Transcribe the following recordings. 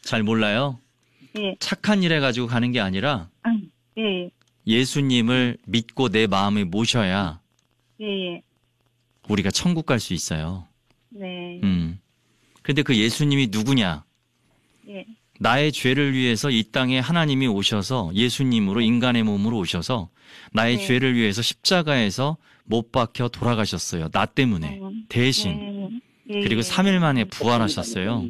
잘 몰라요? 예. 착한 일 해가지고 가는 게 아니라 예. 예수님을 믿고 내 마음에 모셔야 예. 우리가 천국 갈 수 있어요. 네. 근데 그 예수님이 누구냐? 예. 나의 죄를 위해서 이 땅에 하나님이 오셔서 예수님으로 인간의 몸으로 오셔서 나의 네. 죄를 위해서 십자가에서 못 박혀 돌아가셨어요. 나 때문에 대신. 예. 그리고 3일 만에 부활하셨어요.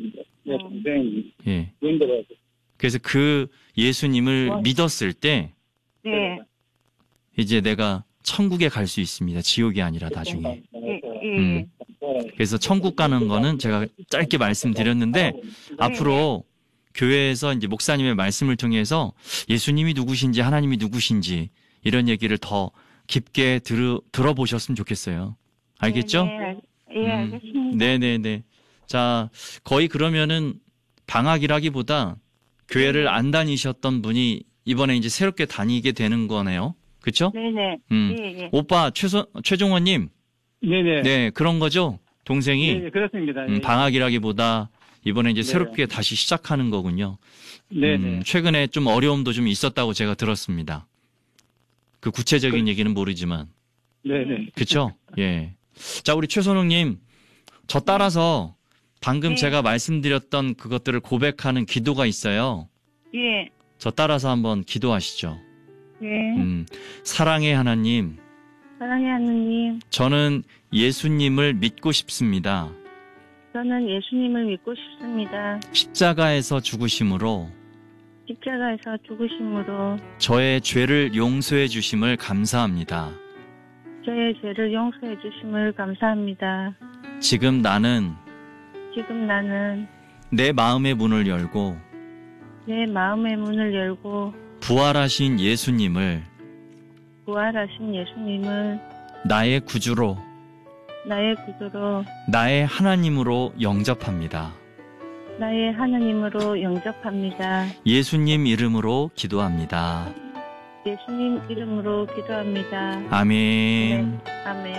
예. 그래서 그 예수님을 믿었을 때 네. 이제 내가 천국에 갈 수 있습니다. 지옥이 아니라 나중에. 예. 그래서 천국 가는 거는 제가 짧게 말씀드렸는데 앞으로 교회에서 이제 목사님의 말씀을 통해서 예수님이 누구신지 하나님이 누구신지 이런 얘기를 더 깊게 들어보셨으면 좋겠어요. 알겠죠? 예, 알겠습니다. 네네네. 자, 거의 그러면은 방학이라기보다 교회를 안 다니셨던 분이 이번에 이제 새롭게 다니게 되는 거네요. 그렇죠? 네네. 예. 오빠 최종원님. 네네. 네, 그런 거죠. 동생이. 네, 그렇습니다. 방학이라기보다 이번에 이제 새롭게 다시 시작하는 거군요. 네네. 최근에 좀 어려움도 좀 있었다고 제가 들었습니다. 그 구체적인 얘기는 모르지만. 네네. 그렇죠? 예. 자, 우리 최선웅님, 저 따라서 방금 제가 말씀드렸던 그것들을 고백하는 기도가 있어요. 예. 저 따라서 한번 기도하시죠. 예. 사랑의 하나님, 사랑의 하느님, 저는 예수님을 믿고 싶습니다. 저는 예수님을 믿고 싶습니다. 십자가에서 죽으심으로 십자가에서 죽으심으로 저의 죄를 용서해 주심을 감사합니다. 저의 죄를 용서해 주심을 감사합니다. 지금 나는 지금 나는 내 마음의 문을 열고 내 마음의 문을 열고 부활하신 예수님을 부활하신 예수님을 나의 구주로 나의 구주로 나의 하나님으로 영접합니다. 나의 하나님으로 영접합니다. 예수님 이름으로 기도합니다. 예수님 이름으로 기도합니다. 아멘. 네, 아멘.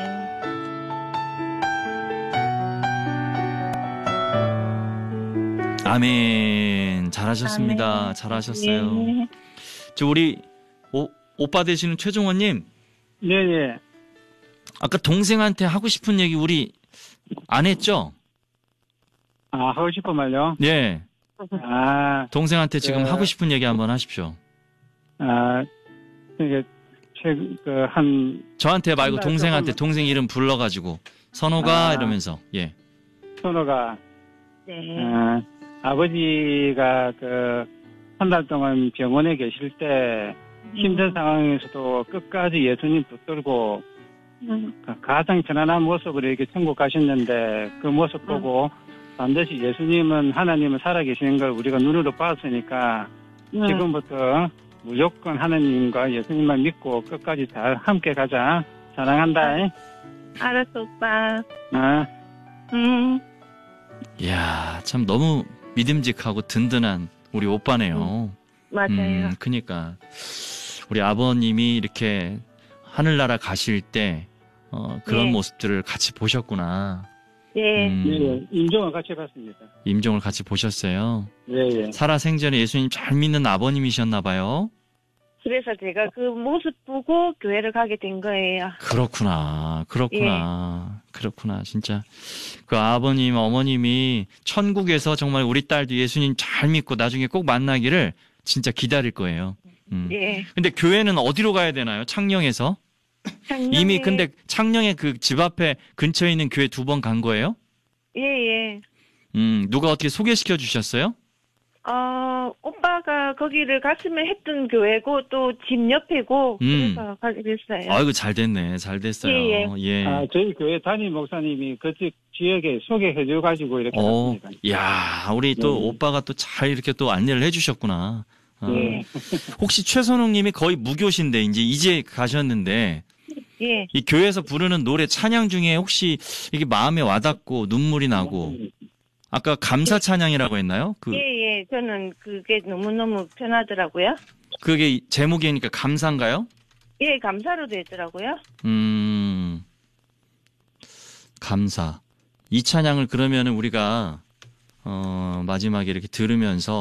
아멘. 잘하셨습니다. 아멘. 잘하셨어요. 네. 저 우리 오빠 되시는 최종원님, 네네. 아까 동생한테 하고 싶은 얘기 우리 안 했죠? 아, 하고 싶은 말요? 예. 아, 동생한테 지금 하고 싶은 얘기 한번 하십시오. 이게, 저한테 말고 한 달 동생한테 동안- 동생 이름 불러가지고 선호가 이러면서 예. 선호가, 네. 아버지가 한 달 동안 병원에 계실 때 힘든 상황에서도 끝까지 예수님 붙들고 가장 편안한 모습으로 이렇게 천국 가셨는데 그 모습 보고 반드시 예수님은 하나님은 살아계시는 걸 우리가 눈으로 봤으니까 지금부터 무조건 하나님과 예수님만 믿고 끝까지 잘 함께 가자. 사랑한다. 알았어, 오빠. 이야, 참 너무 믿음직하고 든든한 우리 오빠네요. 맞아요. 그니까 우리 아버님이 이렇게 하늘나라 가실 때 그런 네. 모습들을 같이 보셨구나. 예. 네, 임종을 같이 봤습니다. 임종을 같이 보셨어요. 예. 살아생전에 예수님 잘 믿는 아버님이셨나 봐요. 그래서 제가 그 모습 보고 교회를 가게 된 거예요. 그렇구나. 그렇구나. 진짜 그 아버님, 어머님이 천국에서 정말 우리 딸도 예수님 잘 믿고 나중에 꼭 만나기를 진짜 기다릴 거예요. 예. 근데 교회는 어디로 가야 되나요? 창녕에서? 이미 근데 창녕에 그 집 앞에 근처에 있는 교회 2번 간 거예요? 예. 누가 어떻게 소개시켜 주셨어요? 오빠가 거기를 갔으면 했던 교회고 또 집 옆이고 그래서 가게 됐어요. 아이고 잘 됐어요. 예. 저희 교회 담임 목사님이 그 지역에 소개해줘가지고 이렇게 갔습니다. 야, 우리 또 오빠가 또 잘 이렇게 또 안내를 해주셨구나. 예. 혹시 최선웅님이 거의 무교신데 이제 가셨는데 예. 이 교회에서 부르는 노래 찬양 중에 혹시 이게 마음에 와닿고 눈물이 나고 아까 감사 찬양이라고 했나요? 예. 저는 그게 너무너무 편하더라고요. 그게 제목이니까 감사인가요? 예, 감사로 되더라고요. 감사. 이 찬양을 그러면은 우리가 마지막에 이렇게 들으면서